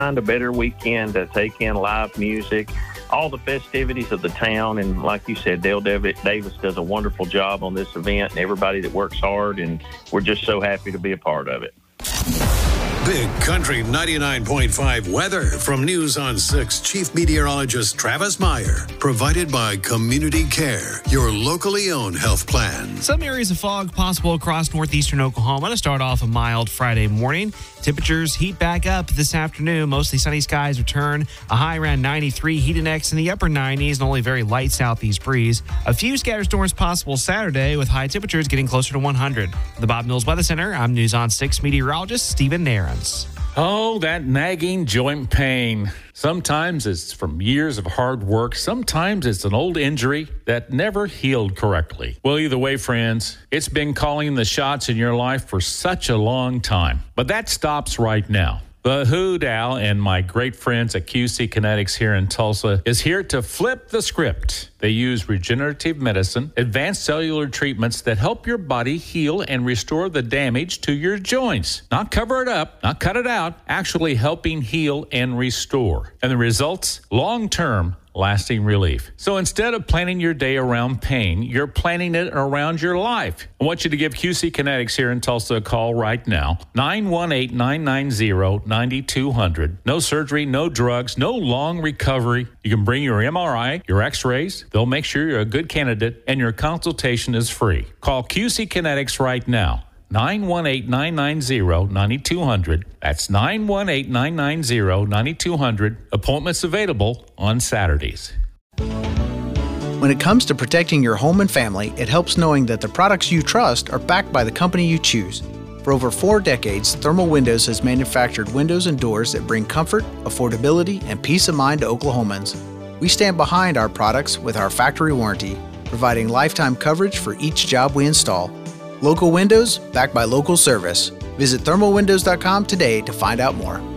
find a better weekend to take in live music, all the festivities of the town. And like you said, Dale Davis does a wonderful job on this event, and everybody that works hard, and we're just so happy to be a part of it. Big Country 99.5 weather from News on 6 Chief Meteorologist Travis Meyer. Provided by Community Care, your locally owned health plan. Some areas of fog possible across northeastern Oklahoma to start off a mild Friday morning. Temperatures heat back up this afternoon. Mostly sunny skies return. A high around 93. Heat index in the upper 90s and only very light southeast breeze. A few scattered storms possible Saturday with high temperatures getting closer to 100. For the Bob Mills Weather Center, I'm News on 6 meteorologist Stephen Nairns. Oh, that nagging joint pain. Sometimes it's from years of hard work. Sometimes it's an old injury that never healed correctly. Well, either way, friends, it's been calling the shots in your life for such a long time. But that stops right now. The Hood Al and my great friends at QC Kinetics here in Tulsa is here to flip the script. They use regenerative medicine, advanced cellular treatments that help your body heal and restore the damage to your joints. Not cover it up, not cut it out, actually helping heal and restore. And the results? Long-term, lasting relief. So instead of planning your day around pain, you're planning it around your life. I want you to give QC Kinetics here in Tulsa a call right now. 918-990-9200. No surgery, no drugs, no long recovery. You can bring your MRI, your x-rays. They'll make sure you're a good candidate, and your consultation is free. Call QC Kinetics right now. 918-990-9200. That's 918-990-9200. Appointments available on Saturdays. When it comes to protecting your home and family, it helps knowing that the products you trust are backed by the company you choose. For over 4 decades, Thermal Windows has manufactured windows and doors that bring comfort, affordability, and peace of mind to Oklahomans. We stand behind our products with our factory warranty, providing lifetime coverage for each job we install. Local windows, backed by local service. Visit thermalwindows.com today to find out more.